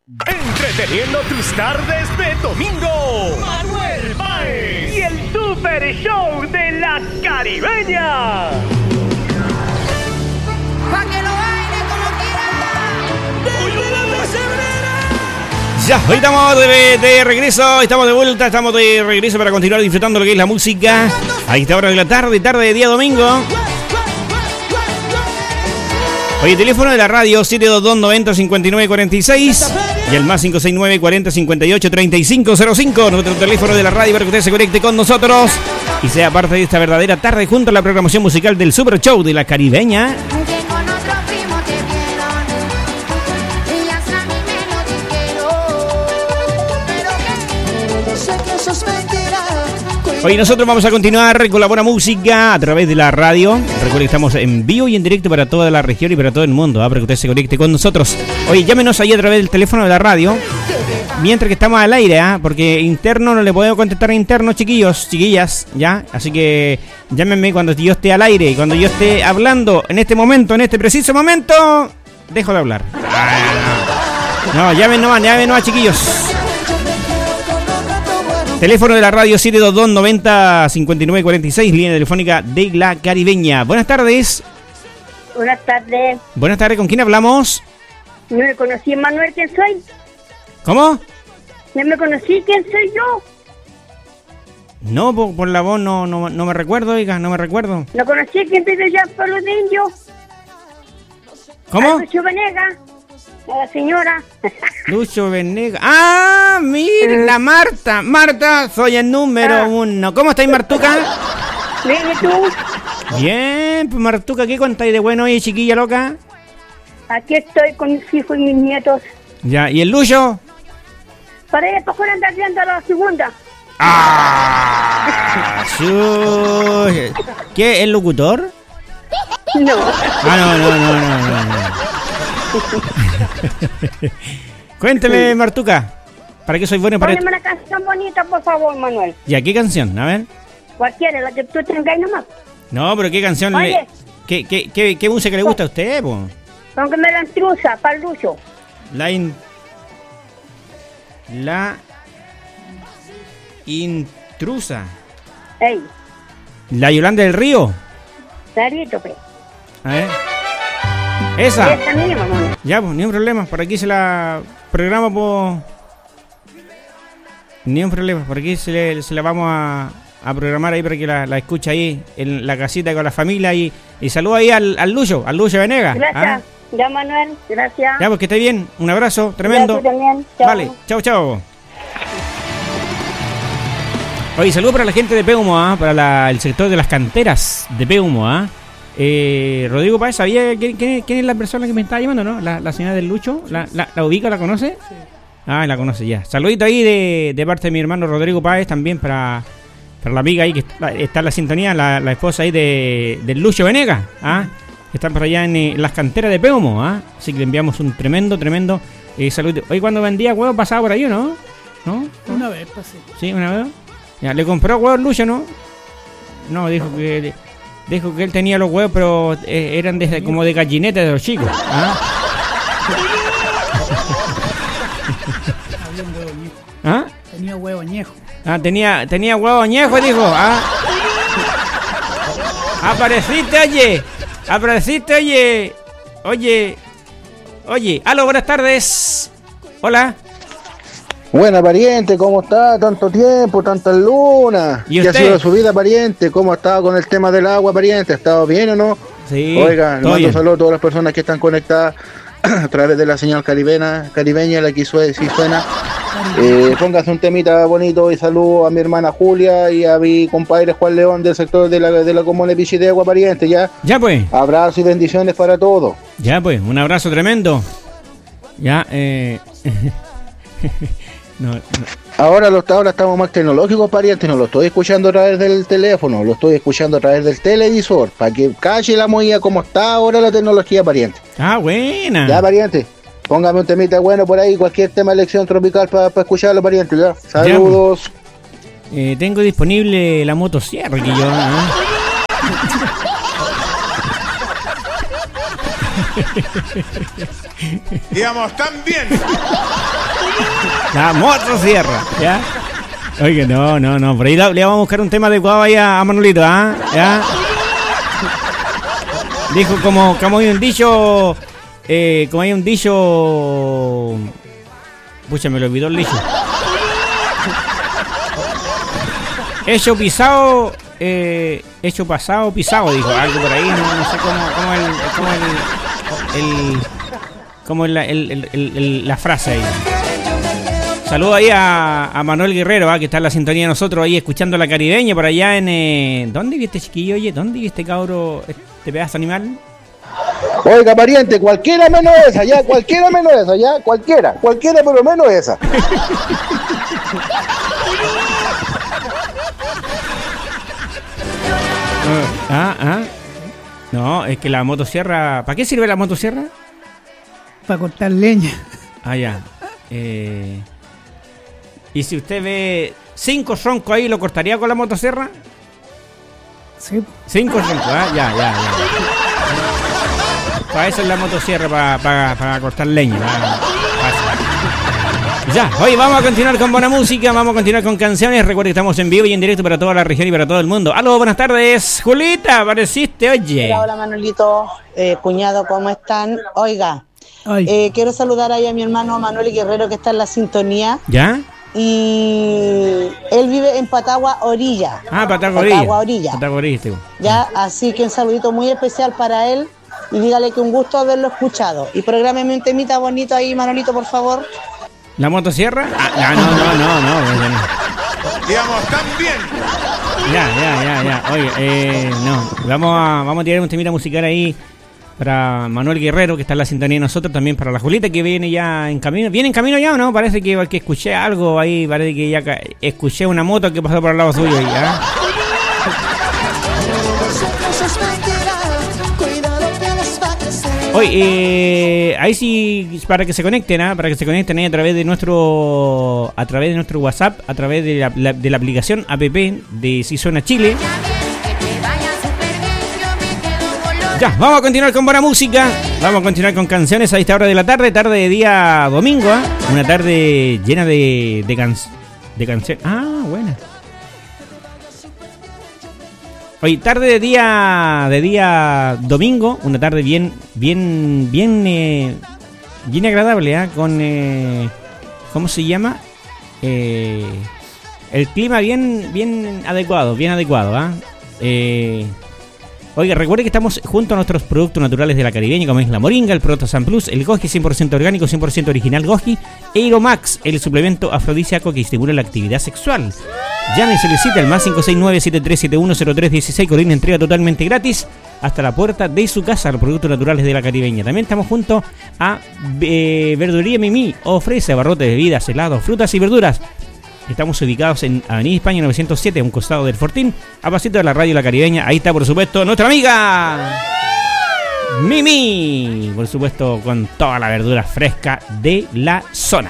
Entreteniendo tus tardes de domingo, Manuel Páez y el Super Show de la Caribeña. Pa' que lo baile como quiera. Ya, hoy estamos de regreso, estamos de vuelta, estamos de regreso para continuar disfrutando lo que es la música. A esta hora de la tarde de día domingo. Oye, teléfono de la radio 722-90-5946 y el más 569-40-58-3505. Nuestro teléfono de la radio para que usted se conecte con nosotros y sea parte de esta verdadera tarde junto a la programación musical del Super Show de la Caribeña. Hoy nosotros vamos a continuar con la buena música a través de la radio. Recuerden que estamos en vivo y en directo para toda la región y para todo el mundo, para que usted se conecte con nosotros. Oye, llámenos ahí a través del teléfono de la radio, mientras que estamos al aire, porque interno no le podemos contestar a interno, chiquillos, chiquillas, ¿ya? Así que llámenme cuando yo esté al aire y cuando yo esté hablando en este momento, en este preciso momento, dejo de hablar. No, llámenos, chiquillos. Teléfono de la radio 722-90-5946, línea telefónica de la Caribeña. Buenas tardes. Buenas tardes. Buenas tardes, ¿con quién hablamos? No me conocí, Manuel, ¿quién soy? ¿Cómo? No me conocí, ¿quién soy yo? No, por la voz no me recuerdo, oiga, no me recuerdo. No conocí, ¿quién soy de Jean Pablo de Indio? ¿Cómo? Lucho Venegas, a la señora. Lucho Venegas. ¡Ah, mira, la Marta! Marta, soy el número 1. ¿Cómo estáis, Martuca? Bien, ¿y tú? Bien, pues Martuca, ¿qué contáis de bueno hoy, chiquilla loca? Aquí estoy con mis hijos y mis nietos. Ya, ¿y el Lucho? Para ir para andar viendo a la segunda. ¡Ah! ¿Qué? ¿El locutor? No. Ah, no. Cuénteme, Martuca, ¿para qué soy bueno para Póneme una canción bonita, por favor, Manuel. ¿Ya qué canción? A ver. Cualquiera, la que tú tengas nomás. No, pero ¿qué canción Oye. ¿Qué música le gusta a usted, po? Póngame la intrusa, para el Lucho. La intrusa. Ey, La Yolanda del Río. clarito, pues. A ver. Esa. Esa misma, Manuel. Ya, pues, ni un problema. Por aquí se la programa por... Ni un problema. Por aquí se la vamos a programar ahí para que la escuche ahí en la casita con la familia y saluda ahí al Lucho Venegas. Gracias. Ya, Manuel, gracias. Ya, pues que esté bien. Un abrazo tremendo. Ya, tú también. Chao. Vale, chao. Oye, saludo para la gente de Peumo, para el sector de las canteras de Peumo, Rodrigo Páez, ¿sabía quién es la persona que me estaba llamando, no? La señora del Lucho, ¿la ubica, la conoce? Sí. Ah, la conoce ya. Saludito ahí de parte de mi hermano Rodrigo Páez, también para la amiga ahí que está en la sintonía, la esposa ahí del Lucho Venegas, que están por allá en las canteras de Peumo, Así que le enviamos un tremendo saludito. Hoy cuando vendía huevos pasaba por ahí, ¿no? ¿No? Una vez pasé. Sí, una vez. Ya, ¿le compró huevos Lucho, no? No, dijo que él tenía los huevos, pero eran como de gallineta de los chicos. Había un huevo añejo. Tenía huevo añejo. Tenía huevo añejo, dijo. Apareciste, oye. Aló, buenas tardes. Hola. Buena, pariente, ¿cómo está? Tanto tiempo, tantas lunas. ¿Y ¿Qué usted? ha sido su vida, pariente? ¿Cómo ha estado con el tema del agua, pariente? ¿Ha estado bien o no? Sí. Oiga, le todo mando bien. un saludo a todas las personas que están conectadas a través de la señal caribeña, la que sí suena. Póngase un temita bonito y saludo a mi hermana Julia y a mi compadre Juan León del sector de la comuna de Pichitegua, pariente, ya. Ya, pues. Abrazos y bendiciones para todos. Ya, pues. Un abrazo tremendo. Ya, No. Ahora estamos más tecnológicos, pariente. No lo estoy escuchando a través del teléfono, lo estoy escuchando a través del televisor. Para que calle la movida como está ahora la tecnología, pariente. Ah, buena. Ya, pariente. Póngame un temita bueno por ahí, cualquier tema de elección tropical para escucharlo, pariente. Ya. Saludos. Tengo disponible la motosierra que yo. Digamos, también. La motosierra, ¿ya? Oye, no, por ahí le vamos a buscar un tema adecuado ahí a Manolito, ¿ah? ¿Ya? Dijo como hay un dicho, pucha, me lo olvidó el dicho. Hecho pisado, hecho pasado, pisado, dijo algo por ahí, no sé cómo la frase ahí. Saludos ahí a Manuel Guerrero, que está en la sintonía de nosotros ahí escuchando la caribeña por allá en... ¿Dónde vive este chiquillo, oye? ¿Dónde vive este cabro, este pedazo animal? Oiga, pariente, cualquiera menos esa, ya, cualquiera pero menos esa. No, es que la motosierra... ¿Para qué sirve la motosierra? Para cortar leña. Ah, ya. Y si usted ve 5 roncos ahí, ¿lo cortaría con la motosierra? Sí. 5 roncos, ya. Para eso es la motosierra, para cortar leña. Ya, hoy vamos a continuar con buena música, vamos a continuar con canciones. Recuerda que estamos en vivo y en directo para toda la región y para todo el mundo. Aló, buenas tardes. Julita, apareciste, oye. Hola Manolito, cuñado, ¿cómo están? Oiga, quiero saludar ahí a mi hermano Manuel Guerrero, que está en la sintonía. ¿Ya? Y él vive en Patagua Orilla. Ah, Patagua Orilla. Ya, así que un saludito muy especial para él. Y dígale que un gusto haberlo escuchado. Y prográmeme un temita bonito ahí, Manolito, por favor. ¿La motosierra? No. Digamos, también. Ya. Oye, no. Vamos a tirar un temita musical ahí para Manuel Guerrero, que está en la sintonía de nosotros, también para la Julita, que viene ya en camino. ¿Viene en camino ya o no? Parece que escuché algo ahí, parece que ya escuché una moto que pasó por el lado suyo ahí, ¿ah? Oye, ahí sí, para que se conecten ahí a través de nuestro WhatsApp, a través de la aplicación app de Si Suena Chile. Ya, vamos a continuar con buena música, vamos a continuar con canciones a esta hora de la tarde de día domingo, ¿eh? Una tarde llena de canciones. Ah, buena. Hoy tarde de día domingo, una tarde bien agradable, con ¿cómo se llama? El clima bien adecuado, Oiga, recuerde que estamos junto a nuestros productos naturales de la caribeña, como es la moringa, el Protosan Plus, el Goji 100% orgánico, 100% original Goji, Eiromax, el suplemento afrodisíaco que estimula la actividad sexual. Llame y solicita el más 569-7371-0316 con una entrega totalmente gratis hasta la puerta de su casa, los productos naturales de la caribeña. También estamos junto a Verdulería Mimi, ofrece abarrotes de bebidas, helados, frutas y verduras. Estamos ubicados en Avenida España 907, a un costado del Fortín, a pasito de la radio La Caribeña. Ahí está, por supuesto, nuestra amiga Mimi, por supuesto, con toda la verdura fresca de la zona.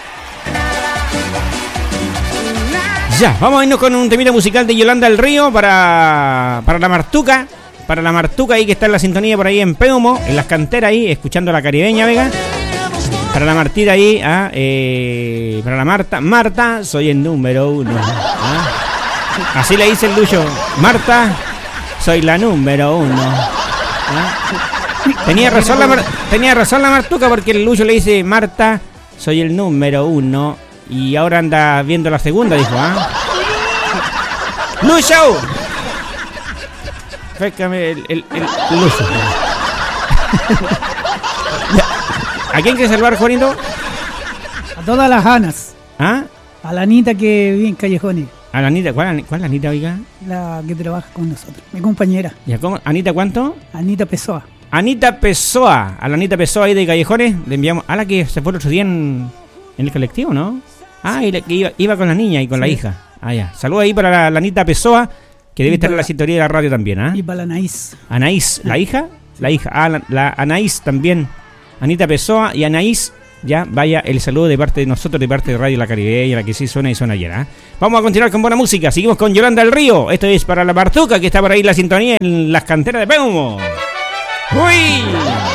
Ya, vamos a irnos con un temita musical de Yolanda del Río para la Martuca. Para la Martuca ahí que está en la sintonía por ahí en Peumo, en las canteras ahí, escuchando la caribeña, Vega. Para la Martita ahí, para la Marta, soy el número 1. Así le dice el Lucho, Marta, soy la número 1. Tenía razón la Martuca, porque el Lucho le dice, Marta, soy el número 1. Y ahora anda viendo la segunda, dijo, ¡Lucho! Féscame el Lucho. ¿A quién quiere salvar, Juanito? A todas las Anas. ¿Ah? A la Anita que vive en Callejones. ¿A la Anita? ¿Cuál es la Anita, oiga? La que trabaja con nosotros, mi compañera. ¿Ya cómo? ¿Anita cuánto? Anita Pessoa. Anita Pessoa. A la Anita Pessoa ahí de Callejones le enviamos. A la que se fue el otro día en el colectivo, ¿no? Y la que iba con la niña y con la hija. Ya. Saludos ahí para la Anita Pessoa, que debe estar en la sintonía de la radio también, Y para la Anaís. Anaís, ¿la hija? La hija. La Anaís también. Anita Pessoa y Anaís, ya vaya el saludo de parte de nosotros, de parte de Radio La Caribeña, la que sí suena y suena llena. Vamos a continuar con buena música, seguimos con Yolanda del Río. Esto es para la Martuca, que está por ahí en la sintonía en las canteras de Peumo. ¡Uy!